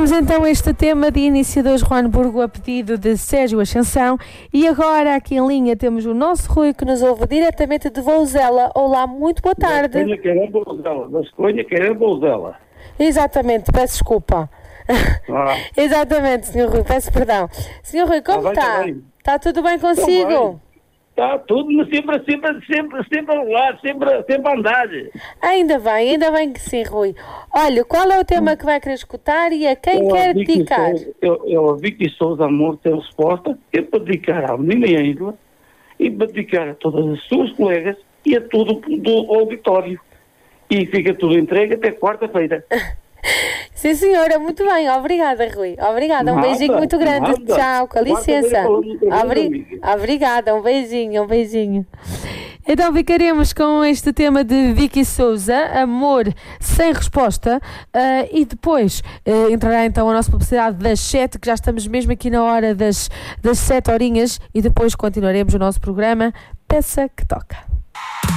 Ouvimos então este tema de iniciadores Juan Burgo a pedido de Sérgio Ascensão e agora aqui em linha temos o nosso Rui que nos ouve diretamente de Vouzela. Olá, muito boa tarde. Da Espanha que era Vouzela. Exatamente, peço desculpa. Exatamente, Sr. Rui, peço perdão. Sr. Rui, como está? Está tudo bem consigo? Está tudo, mas sempre lá, sempre a andar. Ainda bem que sim, Rui. Olha, qual é o tema que vai querer escutar e a quem quer dedicar? Eu a Vicky Souza Amor tem resposta, é para dedicar à menina Ângela e para dedicar a todas as suas colegas e a todo do auditório. E fica tudo entregue até quarta-feira. Sim, senhora, muito bem, obrigada, Rui. Obrigada, um beijinho muito grande. Tchau, com licença. Obrigada, um beijinho. Então ficaremos com este tema de Vicky Souza, Amor Sem Resposta, e depois entrará então a nossa publicidade das 7, que já estamos mesmo aqui na hora das 7 horinhas, e depois continuaremos o nosso programa Peça que Toca.